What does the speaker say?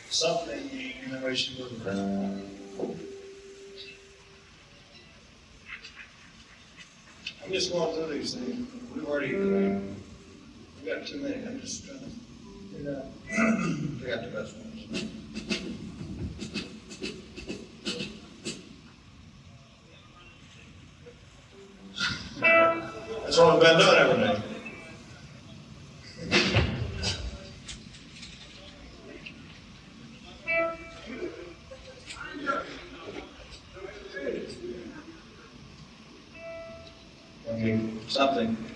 something, and then we should move around. I'm just going through these things. We've already, we've got too many. I'm just trying to figure out. We got the best ones. That's what we've been doing every day. Okay, something.